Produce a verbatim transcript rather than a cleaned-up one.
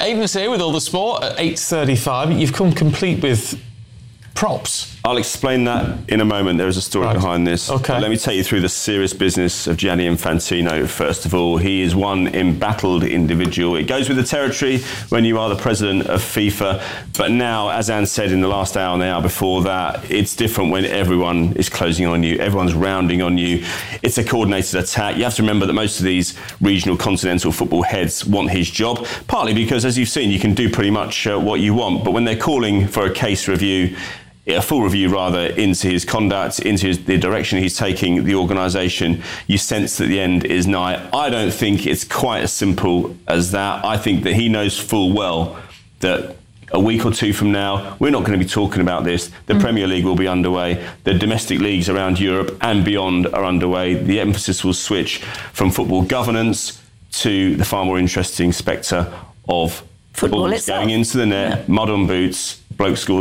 Aidan's here with all the sport at eight thirty-five. You've come complete with props. I'll explain that in a moment. There is a story right. behind this. Okay. But let me take you through the serious business of Gianni Infantino. First of all, he is one embattled individual. It goes with the territory when you are the president of FIFA. But now, as Anne said in the last hour and the hour before that, it's different when everyone is closing on you. Everyone's rounding on you. It's a coordinated attack. You have to remember that most of these regional continental football heads want his job, partly because, as you've seen, you can do pretty much uh, what you want. But when they're calling for a case review, a full review rather, into his conduct, into his, the direction he's taking the organisation, you sense that the end is nigh. I don't think it's quite as simple as that. I think that he knows full well that a week or two from now, we're not going to be talking about this. The mm. Premier League will be underway. The domestic leagues around Europe and beyond are underway. The emphasis will switch from football governance to the far more interesting spectre of football balls itself. Going into the net, yeah. mud on boots, bloke scores